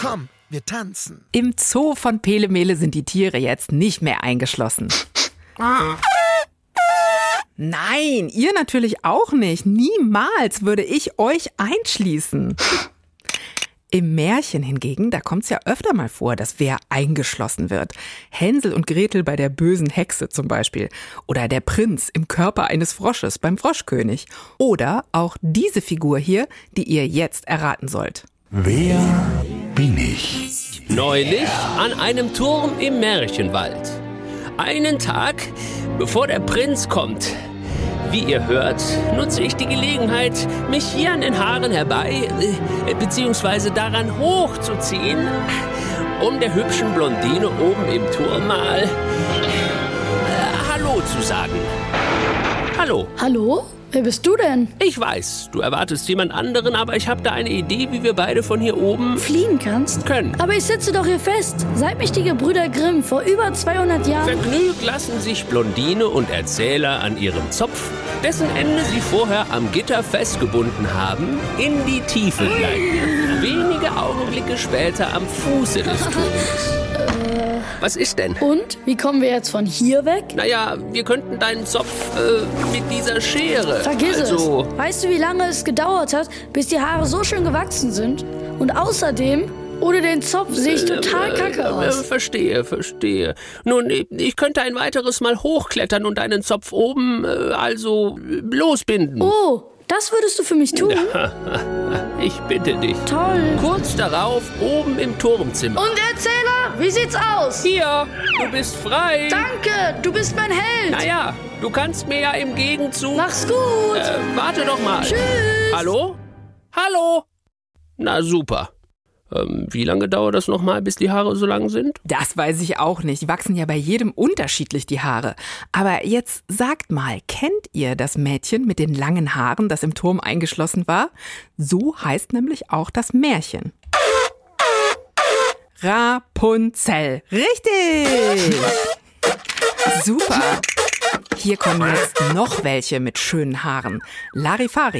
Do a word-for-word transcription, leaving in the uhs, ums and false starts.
Komm, wir tanzen. Im Zoo von Pelemele sind die Tiere jetzt nicht mehr eingeschlossen. Nein, ihr natürlich auch nicht. Niemals würde ich euch einschließen. Im Märchen hingegen, da kommt's ja öfter mal vor, dass wer eingeschlossen wird. Hänsel und Gretel bei der bösen Hexe zum Beispiel. Oder der Prinz im Körper eines Frosches beim Froschkönig. Oder auch diese Figur hier, die ihr jetzt erraten sollt. Wer bin ich? Neulich an einem Turm im Märchenwald. Einen Tag, bevor der Prinz kommt. Wie ihr hört, nutze ich die Gelegenheit, mich hier an den Haaren herbei, äh, beziehungsweise daran hochzuziehen, um der hübschen Blondine oben im Turm mal äh, Hallo zu sagen. Hallo. Hallo? Wer bist du denn? Ich weiß, du erwartest jemand anderen, aber ich habe da eine Idee, wie wir beide von hier oben Fliehen kannst? können. Aber ich sitze doch hier fest. Seit mich die Gebrüder Grimm vor über zweihundert Jahren... Vergnügt lassen sich Blondine und Erzähler an ihrem Zopf, dessen Ende sie vorher am Gitter festgebunden haben, in die Tiefe gleiten. Wenige Augenblicke später am Fuße des Turmes. Äh, Was ist denn? Und? Wie kommen wir jetzt von hier weg? Naja, wir könnten deinen Zopf äh, mit dieser Schere... Vergiss also, es. Weißt du, wie lange es gedauert hat, bis die Haare so schön gewachsen sind? Und außerdem, ohne den Zopf sehe ich total kacke äh, aus. Äh, verstehe, verstehe. Nun, ich könnte ein weiteres Mal hochklettern und deinen Zopf oben, äh, also, losbinden. Oh, das würdest du für mich tun? Ich bitte dich. Toll. Kurz darauf, oben im Turmzimmer. Und Erzähler, wie sieht's aus? Hier, du bist frei. Danke, du bist mein Held. Naja, du kannst mir ja im Gegenzug... Mach's gut. Äh, warte doch mal. Tschüss. Hallo? Hallo? Na super. Ähm, wie lange dauert das nochmal, bis die Haare so lang sind? Das weiß ich auch nicht. Die wachsen ja bei jedem unterschiedlich, die Haare. Aber jetzt sagt mal, kennt ihr das Mädchen mit den langen Haaren, das im Turm eingeschlossen war? So heißt nämlich auch das Märchen. Rapunzel. Richtig! Super! Hier kommen jetzt noch welche mit schönen Haaren. Larifari.